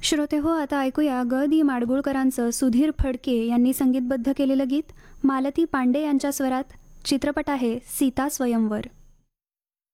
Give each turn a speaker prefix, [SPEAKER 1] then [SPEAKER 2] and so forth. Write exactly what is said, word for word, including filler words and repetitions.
[SPEAKER 1] श्रोते हो, आता ऐकूया ग दी माडगुळकरांचं सुधीर फडके यांनी संगीतबद्ध केलेलं गीत मालती पांडे यांच्या स्वरात. चित्रपट आहे सीता स्वयंवर.